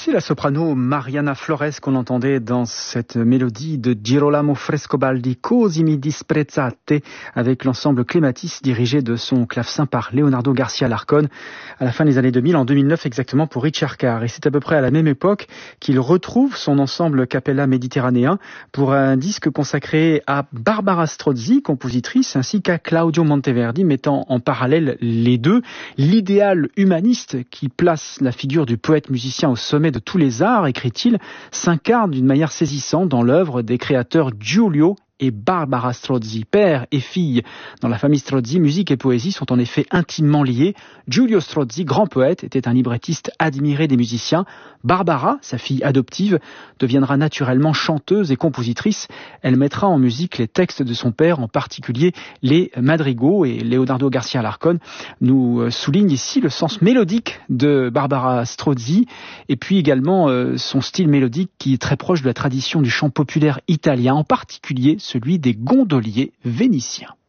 C'est la soprano Mariana Flores qu'on entendait dans cette mélodie de Girolamo Frescobaldi, Così mi disprezzate, avec l'ensemble Clematis dirigé de son clavecin par Leonardo Garcia Larcón à la fin des années 2000, en 2009 exactement pour Richard Carr. Et c'est à peu près à la même époque qu'il retrouve son ensemble Capella méditerranéen pour un disque consacré à Barbara Strozzi, compositrice, ainsi qu'à Claudio Monteverdi, mettant en parallèle les deux, l'idéal humaniste qui place la figure du poète-musicien au sommet de tous les arts, écrit-il, s'incarne d'une manière saisissante dans l'œuvre des créateurs Giulio et Barbara Strozzi. Père et fille, dans la famille Strozzi, musique et poésie sont en effet intimement liées. Giulio Strozzi, grand poète, était un librettiste admiré des musiciens. Barbara, sa fille adoptive, deviendra naturellement chanteuse et compositrice. Elle mettra en musique les textes de son père, en particulier les madrigaux, et Leonardo Garcia Larcón nous souligne ici le sens mélodique de Barbara Strozzi et puis également son style mélodique qui est très proche de la tradition du chant populaire italien, en particulier celui des gondoliers vénitiens.